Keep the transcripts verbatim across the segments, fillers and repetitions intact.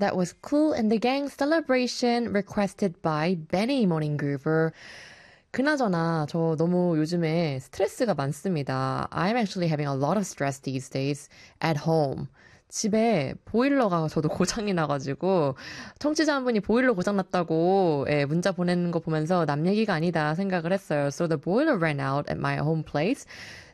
That was Cool and the Gang Celebration requested by Benny Morningsgroover. 그나저나 저 너무 요즘에 스트레스가 많습니다. I'm actually having a lot of stress these days at home. 집에 보일러가 저도 고장이 나가지고 청취자 한 분이 보일러 고장 났다고 예, 문자 보내는 거 보면서 남 얘기가 아니다 생각을 했어요. So the boiler ran out at my home place.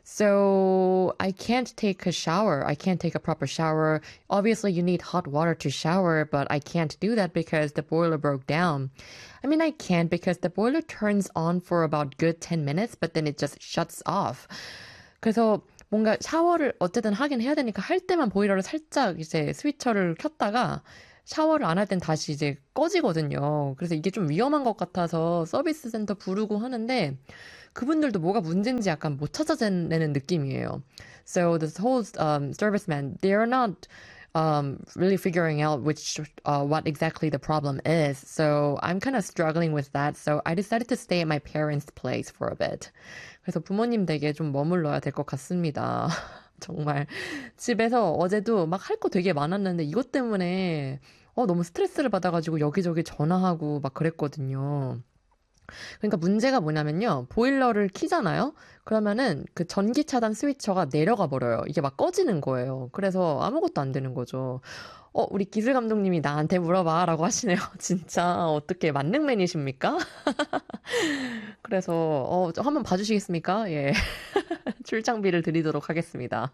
So I can't take a shower. I can't take a proper shower. Obviously, you need hot water to shower, but I can't do that because the boiler broke down. I mean, I can't because the boiler turns on for about good ten minutes, but then it just shuts off. 그래서 뭔가 샤워를 어쨌든 하긴 해야 되니까 할 때만 보일러를 살짝 이제 스위처를 켰다가 샤워를 안 할 땐 다시 이제 꺼지거든요. 그래서 이게 좀 위험한 것 같아서 서비스 센터 부르고 하는데 그분들도 뭐가 문제인지 약간 못 찾아내는 느낌이에요. So this whole um, serviceman, they're not um, really figuring out which uh, what exactly the problem is. So I'm kind of struggling with that. So I decided to stay at my parents' place for a bit. 그래서 부모님 댁에 좀 머물러야 될 것 같습니다. 정말 집에서 어제도 막 할 거 되게 많았는데 이것 때문에 어, 너무 스트레스를 받아가지고 여기저기 전화하고 막 그랬거든요. 그러니까 문제가 뭐냐면요. 보일러를 키잖아요? 그러면은 그 전기 차단 스위처가 내려가 버려요. 이게 막 꺼지는 거예요. 그래서 아무것도 안 되는 거죠. 어, 우리 기술 감독님이 나한테 물어봐 라고 하시네요. 진짜 어떻게 만능맨이십니까? 그래서 어, 한번 봐주시겠습니까? 예. 출장비를 드리도록 하겠습니다.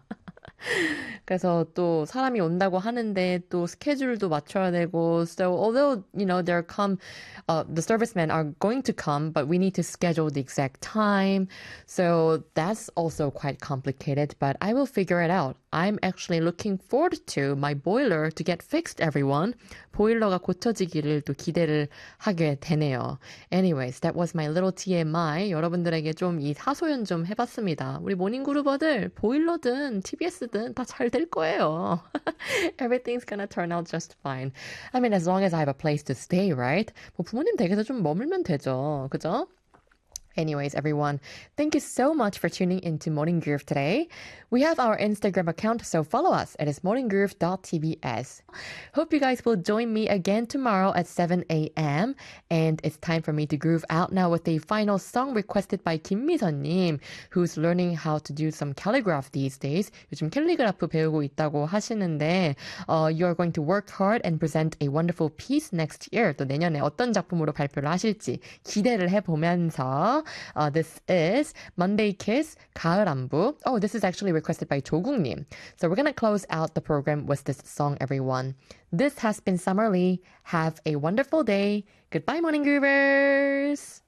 그래서 또 사람이 온다고 하는데 또 스케줄도 맞춰야 되고 so although you know there come uh, the servicemen are going to come but we need to schedule the exact time so that's also quite complicated but I will figure it out. I'm actually looking forward to my boiler to get fixed everyone. 보일러가 고쳐지기를 또 기대를 하게 되네요. Anyways, that was my little 티엠아이. 여러분들에게 좀 이 하소연 좀 해봤습니다. 우리 모닝그루버들 보일러든 티비에스든 다 잘 될 거예요. Everything's gonna turn out just fine. I mean, as long as I have a place to stay, right? 뭐 부모님 댁에서 좀 머물면 되죠. 그죠? Anyways, everyone, thank you so much for tuning into Morning Groove today. We have our Instagram account, so follow us. It is morninggroove dot t b s. Hope you guys will join me again tomorrow at seven a.m. And it's time for me to groove out now with a final song requested by 김미선님, who's learning how to do some calligraph these days. 요즘 캘리그라프 배우고 있다고 하시는데, uh, you are going to work hard and present a wonderful piece next year. 또 내년에 어떤 작품으로 발표를 하실지 기대를 해보면서 Uh, this is Monday Kiss, 가을 안부. Oh, this is actually requested by 조국님. So we're going to close out the program with this song, everyone. This has been Summer Lee. Have a wonderful day. Goodbye, Morning Groovers.